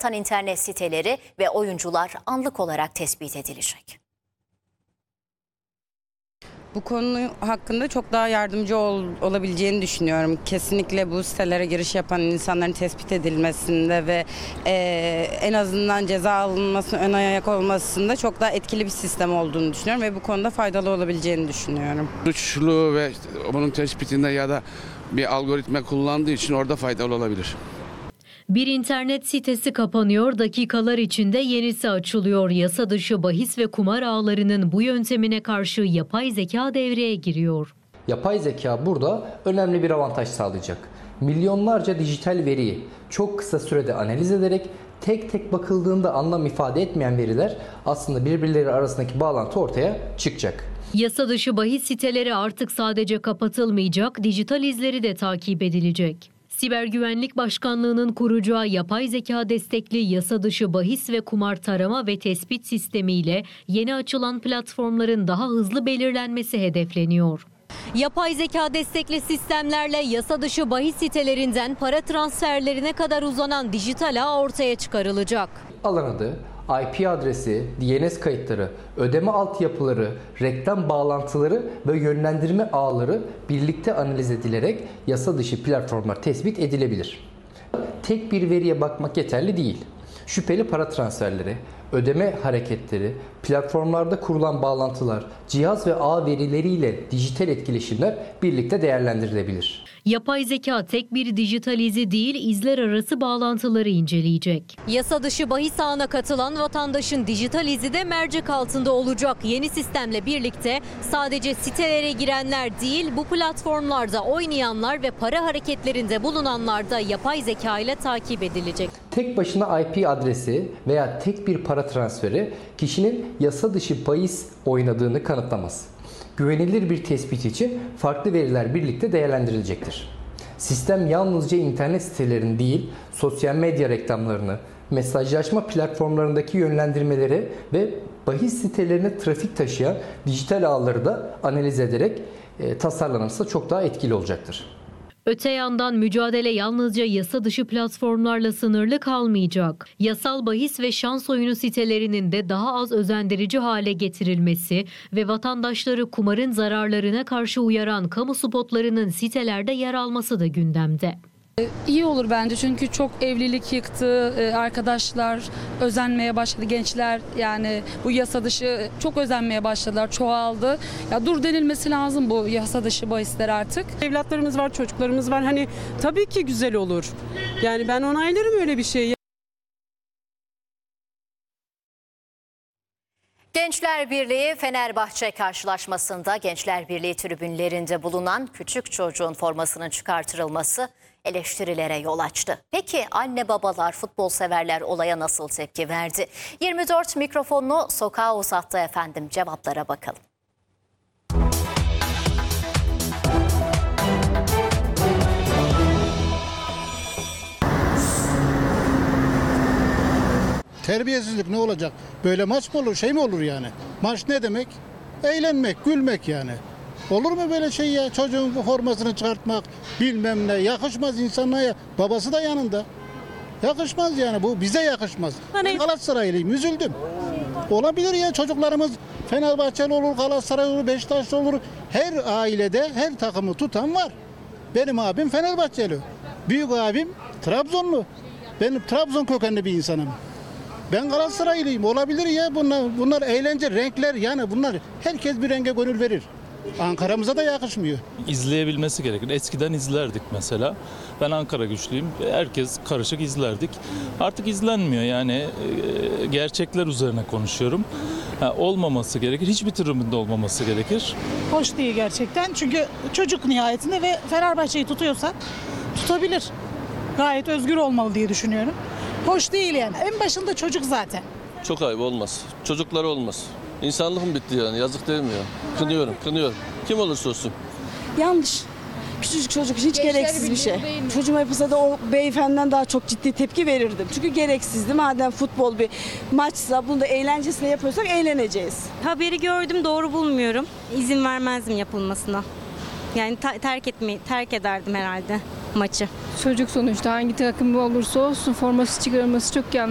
yatan internet siteleri ve oyuncular anlık olarak tespit edilecek. Bu konu hakkında çok daha yardımcı olabileceğini düşünüyorum. Kesinlikle bu sitelere giriş yapan insanların tespit edilmesinde ve en azından ceza alınmasına ön ayak olmasında çok daha etkili bir sistem olduğunu düşünüyorum ve bu konuda faydalı olabileceğini düşünüyorum. Suçlu ve bunun tespitinde ya da bir algoritma kullandığı için orada faydalı olabilir. Bir internet sitesi kapanıyor, dakikalar içinde yenisi açılıyor. Yasa dışı bahis ve kumar ağlarının bu yöntemine karşı yapay zeka devreye giriyor. Yapay zeka burada önemli bir avantaj sağlayacak. Milyonlarca dijital veriyi çok kısa sürede analiz ederek tek tek bakıldığında anlam ifade etmeyen veriler aslında birbirleri arasındaki bağlantı ortaya çıkacak. Yasa dışı bahis siteleri artık sadece kapatılmayacak, dijital izleri de takip edilecek. Siber Güvenlik Başkanlığı'nın kuracağı yapay zeka destekli yasa dışı bahis ve kumar tarama ve tespit sistemiyle yeni açılan platformların daha hızlı belirlenmesi hedefleniyor. Yapay zeka destekli sistemlerle yasa dışı bahis sitelerinden para transferlerine kadar uzanan dijital ağ ortaya çıkarılacak. Alan adı, IP adresi, DNS kayıtları, ödeme altyapıları, reklam bağlantıları ve yönlendirme ağları birlikte analiz edilerek yasa dışı platformlar tespit edilebilir. Tek bir veriye bakmak yeterli değil. Şüpheli para transferleri, ödeme hareketleri, platformlarda kurulan bağlantılar, cihaz ve ağ verileriyle dijital etkileşimler birlikte değerlendirilebilir. Yapay zeka tek bir dijital izi değil, izler arası bağlantıları inceleyecek. Yasa dışı bahis ağına katılan vatandaşın dijital izi de mercek altında olacak. Yeni sistemle birlikte sadece sitelere girenler değil, bu platformlarda oynayanlar ve para hareketlerinde bulunanlar da yapay zeka ile takip edilecek. Tek başına IP adresi veya tek bir para transferi kişinin yasa dışı bahis oynadığını kanıtlamaz. Güvenilir bir tespit için farklı veriler birlikte değerlendirilecektir. Sistem yalnızca internet sitelerini değil, sosyal medya reklamlarını, mesajlaşma platformlarındaki yönlendirmeleri ve bahis sitelerine trafik taşıyan dijital ağları da analiz ederek tasarlanırsa çok daha etkili olacaktır. Öte yandan mücadele yalnızca yasa dışı platformlarla sınırlı kalmayacak. Yasal bahis ve şans oyunu sitelerinin de daha az özendirici hale getirilmesi ve vatandaşları kumarın zararlarına karşı uyaran kamu spotlarının sitelerde yer alması da gündemde. İyi olur bence çünkü çok evlilik yıktı, arkadaşlar özenmeye başladı, gençler yani bu yasa dışı çok özenmeye başladılar, çoğaldı. Ya dur denilmesi lazım bu yasa dışı bahisler artık. Evlatlarımız var, çocuklarımız var, hani tabii ki güzel olur. Yani ben onaylarım öyle bir şeyi. Gençler Birliği Fenerbahçe karşılaşmasında Gençler Birliği tribünlerinde bulunan küçük çocuğun formasının çıkartılması eleştirilere yol açtı. Peki anne babalar, futbol severler olaya nasıl tepki verdi? 24 mikrofonunu sokağa uzattı efendim. Cevaplara bakalım. Terbiyesizlik ne olacak? Böyle maç mı olur, şey mi olur yani? Maç ne demek? Eğlenmek, gülmek yani. Olur mu böyle şey ya? Çocuğun formasını çıkartmak, bilmem ne. Yakışmaz insanlara ya. Babası da yanında. Yakışmaz yani, bu bize yakışmaz. Ben Galatasaraylıyım, üzüldüm. Olabilir ya, çocuklarımız Fenerbahçeli olur, Galatasaray olur, Beşiktaşlı olur. Her ailede her takımı tutan var. Benim abim Fenerbahçeli. Büyük abim Trabzonlu. Ben Trabzon kökenli bir insanım. Ben Galatasaraylıyım. Olabilir ya, bunlar eğlence, renkler yani bunlar, herkes bir renge gönül verir. Ankara'mıza da yakışmıyor. İzleyebilmesi gerekir. Eskiden izlerdik mesela. Ben Ankara güçlüyüm. Herkes karışık izlerdik. Artık izlenmiyor yani, gerçekler üzerine konuşuyorum. Olmaması gerekir. Hiçbir tribünde olmaması gerekir. Hoş değil gerçekten. Çünkü çocuk nihayetinde ve Fenerbahçe'yi tutuyorsa tutabilir. Gayet özgür olmalı diye düşünüyorum. Hoş değil yani. En başında çocuk zaten. Çok ayıp, olmaz. Çocuklar olmaz. İnsanlığım bitti yani. Yazık değil mi ya? Kınıyorum. Kim olursa olsun. Yanlış. Küçücük çocuk hiç gereksiz bir şey. Çocuğum yapılsa da o beyefendiden daha çok ciddi tepki verirdim. Çünkü gereksizdi. Madem futbol bir maçsa, bunu da eğlencesine yapıyorsak eğleneceğiz. Haberi gördüm, doğru bulmuyorum. İzin vermezdim yapılmasına. Yani terk ederdim herhalde maçı. Çocuk sonuçta hangi takım olursa olsun forması çıkarılması çok yanlış.